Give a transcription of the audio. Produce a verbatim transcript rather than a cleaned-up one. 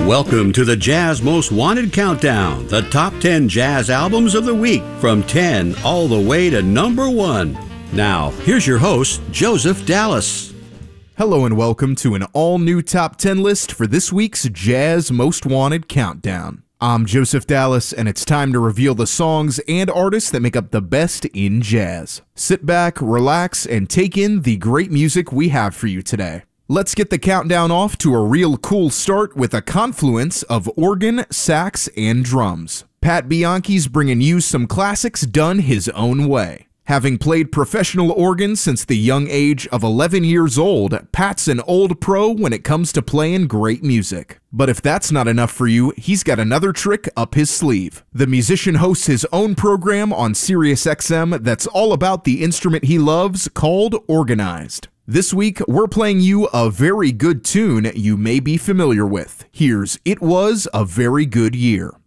Welcome to the Jazz Most Wanted Countdown, the top ten jazz albums of the week, from ten all the way to number one. Now, here's your host, Joseph Dallas. Hello and welcome to an all-new top ten list for this week's Jazz Most Wanted Countdown. I'm Joseph Dallas, and it's time to reveal the songs and artists that make up the best in jazz. Sit back, relax, and take in the great music we have for you today. Let's get the countdown off to a real cool start with a confluence of organ, sax, and drums. Pat Bianchi's bringing you some classics done his own way. Having played professional organ since the young age of eleven years old, Pat's an old pro when it comes to playing great music. But if that's not enough for you, he's got another trick up his sleeve. The musician hosts his own program on Sirius X M that's all about the instrument he loves, called Organized. This week, we're playing you a very good tune you may be familiar with. Here's It Was a Very Good Year.